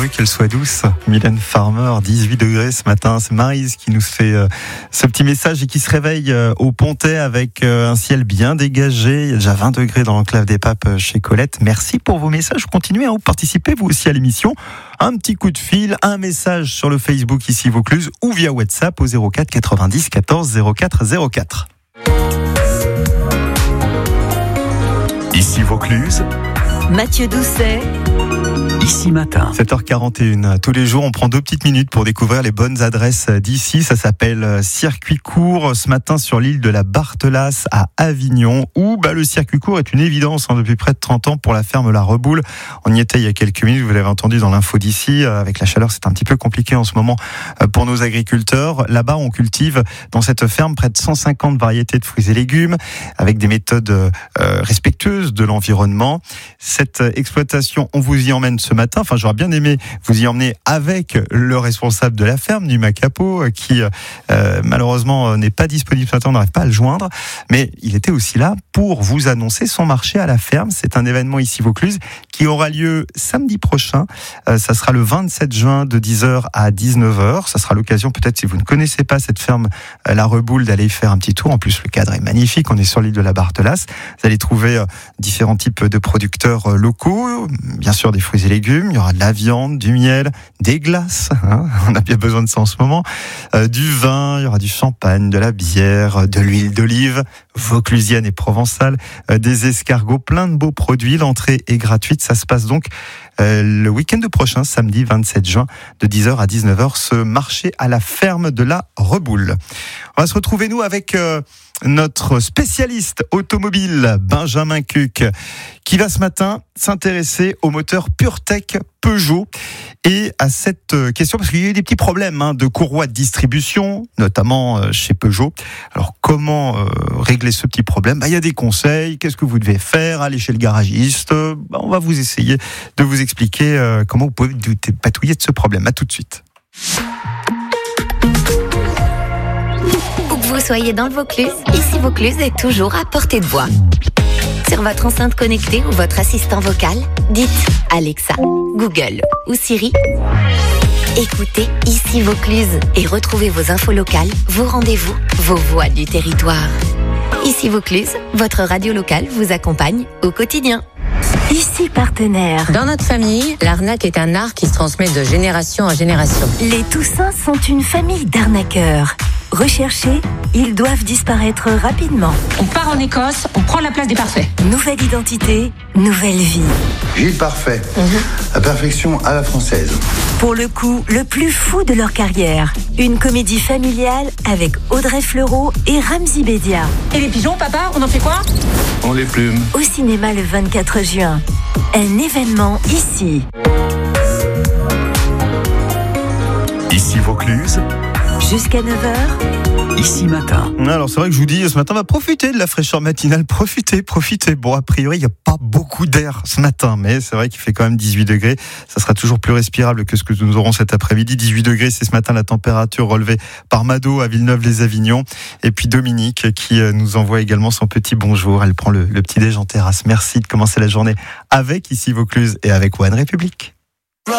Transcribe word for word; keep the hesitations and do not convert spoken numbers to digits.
pourvu qu'elle soit douce. Mylène Farmer, dix-huit degrés ce matin. C'est Maryse qui nous fait euh, ce petit message et qui se réveille euh, au Pontet avec euh, un ciel bien dégagé. Il y a déjà vingt degrés dans l'enclave des Papes euh, chez Colette. Merci pour vos messages. Continuez à vous participer vous aussi à l'émission. Un petit coup de fil, un message sur le Facebook ici Vaucluse ou via WhatsApp au zéro quatre quatre-vingt-dix quatorze zéro quatre zéro quatre. Ici Vaucluse, Mathieu Doucet. Ici Matin. sept heures quarante et une. Tous les jours, on prend deux petites minutes pour découvrir les bonnes adresses d'ici. Ça s'appelle Circuit Court. Ce matin, sur l'île de la Barthelasse à Avignon, où bah, le circuit court est une évidence hein, depuis près de trente ans pour la ferme La Reboule. On y était il y a quelques minutes, vous l'avez entendu dans l'info d'ici. Avec la chaleur, c'est un petit peu compliqué en ce moment pour nos agriculteurs. Là-bas, on cultive dans cette ferme près de cent cinquante variétés de fruits et légumes avec des méthodes euh, respectueuses de l'environnement. Cette exploitation, on vous y emmène ce matin. Enfin, j'aurais bien aimé vous y emmener avec le responsable de la ferme, Numa Capot, qui euh, malheureusement n'est pas disponible ce matin, on n'arrive pas à le joindre, mais il était aussi là pour vous annoncer son marché à la ferme. C'est un événement ici Vaucluse qui aura lieu samedi prochain. Euh, ça sera le vingt-sept juin de dix heures à dix-neuf heures. Ça sera l'occasion, peut-être si vous ne connaissez pas cette ferme euh, La Reboule, d'aller y faire un petit tour. En plus, le cadre est magnifique. On est sur l'île de la Barthelasse. Vous allez trouver euh, différents types de producteurs euh, locaux, bien sûr des fruits et légumes. Il y aura de la viande, du miel, des glaces, hein, on a bien besoin de ça en ce moment, euh, du vin, il y aura du champagne, de la bière, de l'huile d'olive, vauclusienne et provençale, euh, des escargots, plein de beaux produits. L'entrée est gratuite, ça se passe donc euh, le week-end prochain, samedi vingt-sept juin, de dix heures à dix-neuf heures, ce marché à la ferme de La Reboule. On va se retrouver, nous, avec euh, notre spécialiste automobile, Benjamin Cuc, qui va ce matin s'intéresser au moteur PureTech Peugeot et à cette question, parce qu'il y a eu des petits problèmes hein, de courroie de distribution, notamment euh, chez Peugeot. Alors, comment euh, régler ce petit problème ? Bah, il y a des conseils. Qu'est-ce que vous devez faire ? Aller chez le garagiste. Bah, on va vous essayer de vous expliquer euh, comment vous pouvez patouiller de ce problème. À tout de suite. Où que vous soyez dans le Vaucluse, ici Vaucluse est toujours à portée de voix. Sur votre enceinte connectée ou votre assistant vocal, dites Alexa, Google ou Siri. Écoutez Ici Vaucluse et retrouvez vos infos locales, vos rendez-vous, vos voix du territoire. Ici Vaucluse, votre radio locale vous accompagne au quotidien. Ici Partenaire. Dans notre famille, l'arnaque est un art qui se transmet de génération en génération. Les Toussins sont une famille d'arnaqueurs. Recherchés, ils doivent disparaître rapidement. On part en Écosse, on prend la place des parfaits. Nouvelle identité, nouvelle vie. Gilles Parfait, mm-hmm. La perfection à la française. Pour le coup, le plus fou de leur carrière. Une comédie familiale avec Audrey Fleurot et Ramzy Bedia. Et les pigeons, papa, on en fait quoi ? On les plume. Au cinéma le vingt-quatre juin. Un événement ici. Ici Vaucluse, jusqu'à neuf heures. Ici Matin. Alors c'est vrai que je vous dis, ce matin, on va profiter de la fraîcheur matinale, profitez, profitez. Bon, a priori, il n'y a pas beaucoup d'air ce matin, mais c'est vrai qu'il fait quand même dix-huit degrés. Ça sera toujours plus respirable que ce que nous aurons cet après-midi. dix-huit degrés, c'est ce matin la température relevée par Mado à Villeneuve-les-Avignon. Et puis Dominique qui nous envoie également son petit bonjour. Elle prend le, le petit déj en terrasse. Merci de commencer la journée avec Ici Vaucluse et avec One République.